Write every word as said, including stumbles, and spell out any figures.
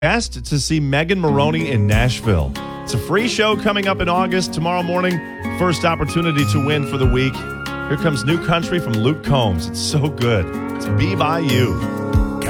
Asked to see Megan Moroney in Nashville. It's a free show coming up in August. Tomorrow morning, first opportunity to win for the week. Here comes New Country from Luke Combs. It's so good. It's Be By You.